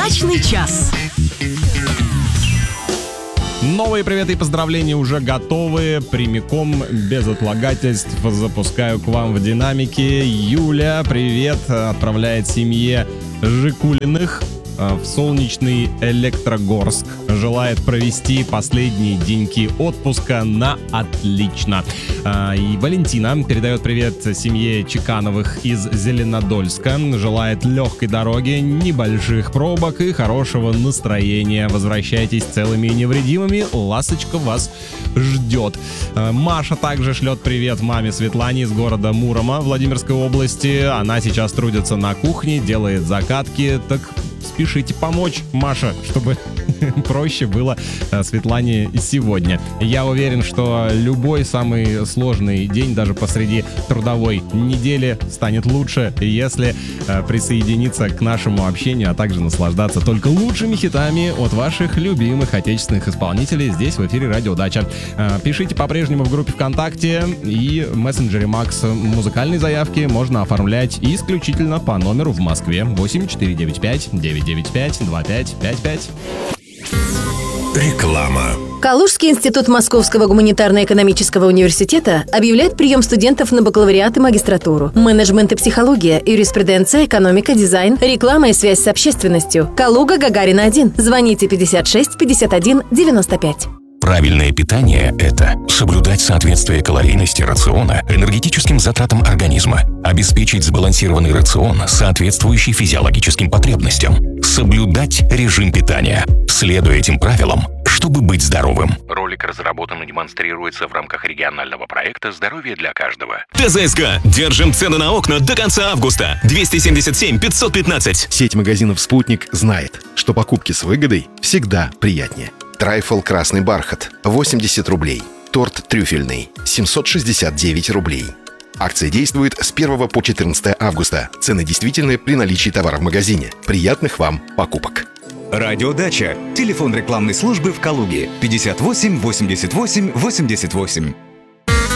Дачный час. Новые приветы и поздравления уже готовы. Прямиком, без отлагательств, запускаю к вам в динамике. Юля, привет, отправляет семье Жикулиных в солнечный Электрогорск. Желает провести последние деньки отпуска на отлично. И Валентина передает привет семье Чекановых из Зеленодольска. Желает легкой дороги, небольших пробок и хорошего настроения. Возвращайтесь целыми и невредимыми. Ласочка вас ждет. Маша также шлет привет маме Светлане из города Мурома Владимирской области. Она сейчас трудится на кухне, делает закатки. Так спешите помочь, Маша, чтобы проще было Светлане сегодня. Я уверен, что любой самый сложный день, даже посреди трудовой недели, станет лучше, если присоединиться к нашему общению, а также наслаждаться только лучшими хитами от ваших любимых отечественных исполнителей здесь в эфире Радио Дача. Пишите по-прежнему в группе ВКонтакте и мессенджере Макс. Музыкальные заявки можно оформлять исключительно по номеру в Москве 8495 995 2555. Реклама. Калужский институт Московского гуманитарно-экономического университета объявляет прием студентов на бакалавриат и магистратуру. Менеджмент и психология, юриспруденция, экономика, дизайн, реклама и связь с общественностью. Калуга, Гагарина 1. Звоните 56 51 95. Правильное питание – это соблюдать соответствие калорийности рациона энергетическим затратам организма, обеспечить сбалансированный рацион, соответствующий физиологическим потребностям, соблюдать режим питания, следуя этим правилам, чтобы быть здоровым. Ролик разработан и демонстрируется в рамках регионального проекта «Здоровье для каждого». ТЗСК. Держим цены на окна до конца августа. 277 515. Сеть магазинов «Спутник» знает, что покупки с выгодой всегда приятнее. Трайфл «Красный бархат» – 80 рублей. Торт трюфельный – 769 рублей. Акция действует с 1 по 14 августа. Цены действительны при наличии товара в магазине. Приятных вам покупок. Радиодача. Телефон рекламной службы в Калуге 58 88 88.